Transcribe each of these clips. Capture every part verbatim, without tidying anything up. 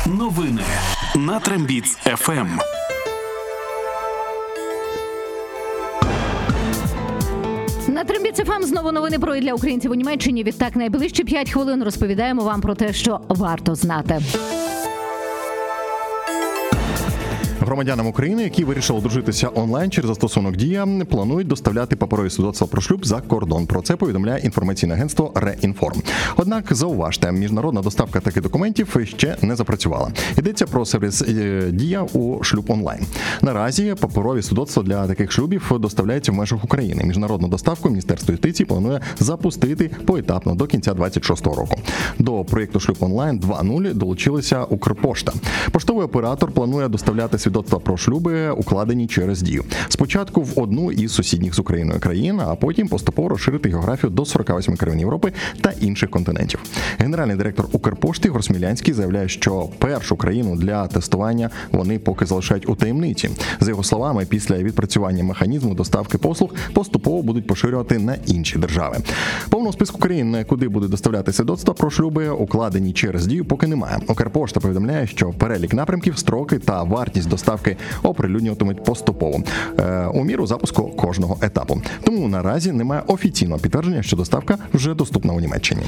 Новини на Трембіц еф ем. На Трембіц еф ем знову новини про і для українців у Німеччині. Відтак, найближчі п'ять хвилин розповідаємо вам про те, що варто знати. Громадянам України, які вирішили одружитися онлайн через застосунок «Дія», планують доставляти паперові свідоцтва про шлюб за кордон. Про це повідомляє інформаційне агентство «Реінформ». Однак, зауважте, міжнародна доставка таких документів ще не запрацювала. Йдеться про сервіс «Дія» у шлюб онлайн. Наразі паперові свідоцтва для таких шлюбів доставляються в межах України. Міжнародну доставку Міністерство юстиції планує запустити поетапно до кінця двадцять шостого року. До проєкту «Шлюб онлайн» два нуль долучилася Укрпошта. Поштовий оператор планує доставляти свідоцтва про шлюби, укладені через «Дію». Спочатку в одну із сусідніх з Україною країн, а потім поступово розширити географію до сорок вісім країн Європи та інших континентів. Генеральний директор Укрпошти Гросмілянський заявляє, що першу країну для тестування вони поки залишають у таємниці. За його словами, після відпрацювання механізму доставки послуг поступово будуть поширювати на інші держави. Повного списку країн, куди будуть доставляти свідоцтва про шлюби, укладені через «Дію», поки немає. Укрпошта повідомляє, що перелік напрямків, строки та вартість доставки оприлюднюватимуть поступово е, у міру запуску кожного етапу. Тому наразі немає офіційного підтвердження, що доставка вже доступна у Німеччині.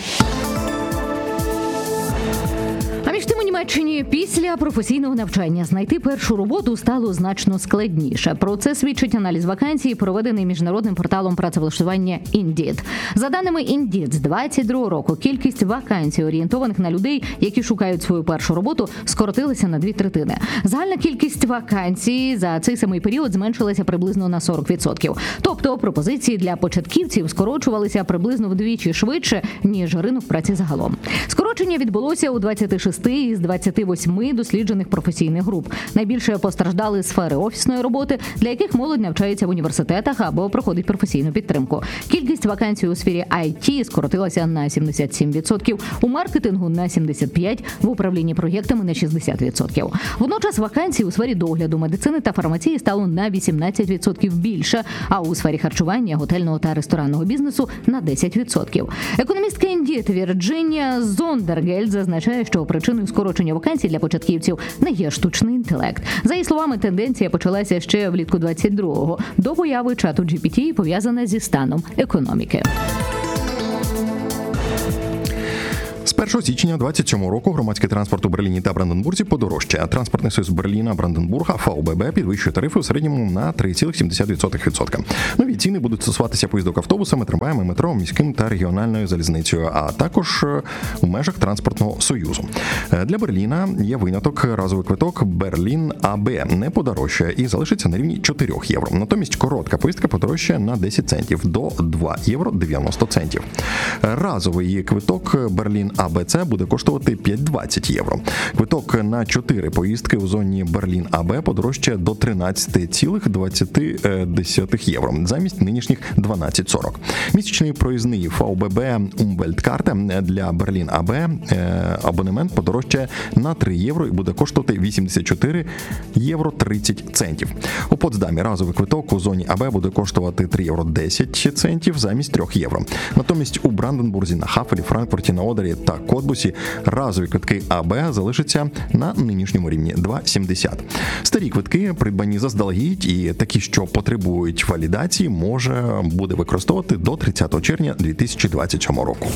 А між тим у Німеччині після професійного навчання знайти першу роботу стало значно складніше. Про це свідчить аналіз вакансій, проведений міжнародним порталом працевлаштування Indeed. За даними Indeed, з двадцять другого року кількість вакансій, орієнтованих на людей, які шукають свою першу роботу, скоротилася на дві третини. Загальна кількість вакансій за цей самий період зменшилася приблизно на сорок відсотків. Тобто пропозиції для початківців скорочувалися приблизно вдвічі швидше, ніж ринок праці загалом. Скорочення відбулося у двадцяти шести із двадцяти восьми досліджених професійних груп. Найбільше постраждали сфери офісної роботи, для яких молодь навчається в університетах або проходить професійну підтримку. Кількість вакансій у сфері ай ті скоротилася на сімдесят сім відсотків, у маркетингу на сімдесят п'ять відсотків, в управлінні проєктами на шістдесят відсотків. Водночас вакансій у сфері догляду, медицини та фармації стало на вісімнадцять відсотків більше, а у сфері харчування, готельного та ресторанного бізнесу на десять відсотків. Економістка Indeed Вірджинія Зондергельд зазначає, що причиною скорочення вакансій для початківців не є штучний інтелект. За її словами, тенденція почалася ще влітку двадцять другого, до появи чату джі пі ті, пов'язана зі станом економіки. З першого січня двадцять сьомого року громадський транспорт у Берліні та Бранденбурзі подорожчає. Транспортний союз Берліна Бранденбурга еф бе бе підвищує тарифи у середньому на три цілих сім десятих відсотка. Нові ціни будуть стосуватися поїздок автобусами, трамваями, метро, міським та регіональною залізницею, а також у межах транспортного союзу. Для Берліна є виняток. Разовий квиток Берлін АБ не подорожчає і залишиться на рівні чотири євро. Натомість коротка поїздка подорожчає на десять центів до два євро дев'яносто центів. Разовий квиток Берлін АБЦ буде коштувати п'ять двадцять євро. Квиток на чотири поїздки у зоні Берлін АБ подорожчає до тринадцять цілих двадцять євро, замість нинішніх дванадцять сорок. Місячний проїзний еф бе бе Умвельткарта для Берлін АБ абонемент подорожчає на три євро і буде коштувати вісімдесят чотири євро тридцять центів. У Потсдамі разовий квиток у зоні АБ буде коштувати три євро десять центів замість три євро. Натомість у Бранденбурзі, на Хафелі, Франкфурті на Одері та Котбусі разові квитки АБ залишаться на нинішньому рівні два сімдесят. Старі квитки, придбані заздалегідь і такі, що потребують валідації, може буде використовувати до тридцятого червня дві тисячі двадцять сьомого року.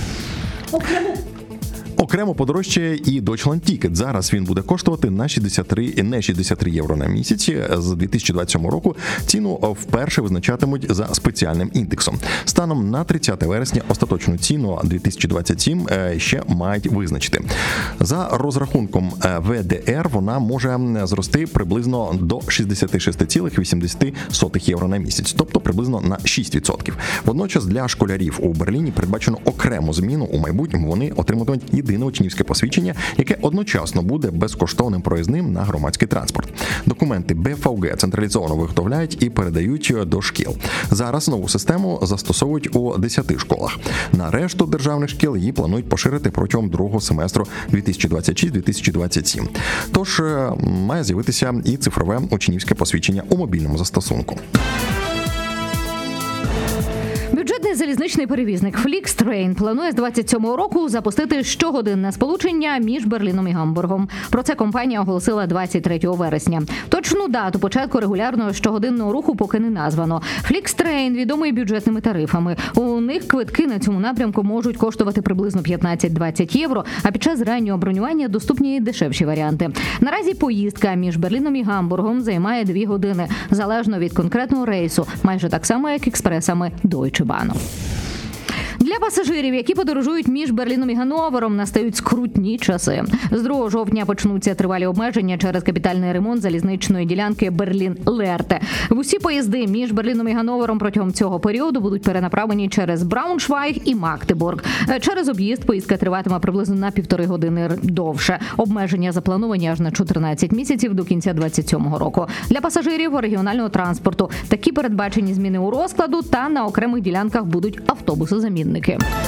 Окремо Окремо подорожчає і Deutschland Ticket. Зараз він буде коштувати на шістдесят три, не шістдесят три євро на місяць. З дві тисячі двадцять сьомого року ціну вперше визначатимуть за спеціальним індексом. Станом на тридцяте вересня остаточну ціну дві тисячі двадцять сім ще мають визначити. За розрахунком ве де ер вона може зрости приблизно до шістдесят шість цілих вісімдесят сотих євро на місяць, тобто приблизно на шість відсотків. Водночас для школярів у Берліні передбачено окрему зміну. У майбутньому вони отриматимуть єдине учнівське посвідчення, яке одночасно буде безкоштовним проїзним на громадський транспорт. Документи бе еф ге централізовано виготовляють і передають до шкіл. Зараз нову систему застосовують у десяти школах. На решту державних шкіл її планують поширити протягом другого семестру дві тисячі двадцять шість - дві тисячі двадцять сім. Тож має з'явитися і цифрове учнівське посвідчення у мобільному застосунку. Бюджетний залізничний перевізник Flixtrain планує з двадцять сьомого року запустити щогодинне сполучення між Берліном і Гамбургом. Про це компанія оголосила двадцять третього вересня. Точну дату початку регулярного щогодинного руху поки не названо. Flixtrain відомий бюджетними тарифами. У них квитки на цьому напрямку можуть коштувати приблизно п'ятнадцять-двадцять євро, а під час раннього бронювання доступні і дешевші варіанти. Наразі поїздка між Берліном і Гамбургом займає дві години, залежно від конкретного рейсу, майже так само, як експресами Deutsche Bahn. Для пасажирів, які подорожують між Берліном і Ганновером, настають скрутні часи. З другого жовтня почнуться тривалі обмеження через капітальний ремонт залізничної ділянки Берлін-Лерте. В усі поїзди між Берліном і Ганновером протягом цього періоду будуть перенаправлені через Брауншвайг і Магдебург. Через об'їзд поїздка триватиме приблизно на півтори години довше. Обмеження заплановані аж на чотирнадцять місяців до кінця двадцять сьомого року. Для пасажирів регіонального транспорту такі передбачені зміни у розкладу та на окремих ділянках будуть автобуси-замінники.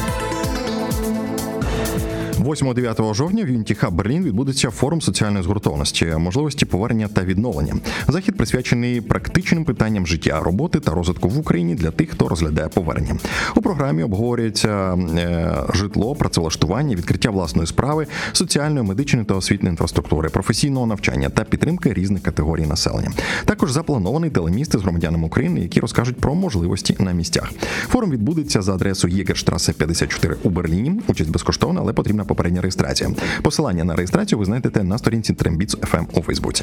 восьмого-дев'ятого жовтня в Unity Hub Берлін відбудеться форум соціальної згуртованості, можливості повернення та відновлення. Захід присвячений практичним питанням життя, роботи та розвитку в Україні для тих, хто розглядає повернення. У програмі обговорюється е, житло, працевлаштування, відкриття власної справи, соціальної, медичної та освітньої інфраструктури, професійного навчання та підтримки різних категорій населення. Також запланований телемісти з громадянами України, які розкажуть про можливості на місцях. Форум відбудеться за адресою Єгерштрасе п'ятдесят чотири у Берліні. Участь безкоштовна, але потрібна попередня реєстрація. Посилання на реєстрацію ви знайдете на сторінці Трембіц еф ем у Фейсбуці.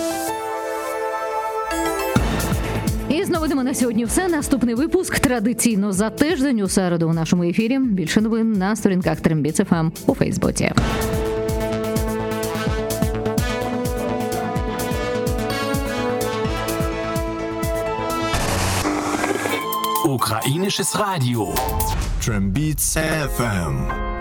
І з новинами на сьогодні все. Наступний випуск традиційно за тиждень у середу у нашому ефірі. Більше новин на сторінках Трембіц еф ем у Фейсбуці. Ukrainisches Radio. Trambeats еф ем.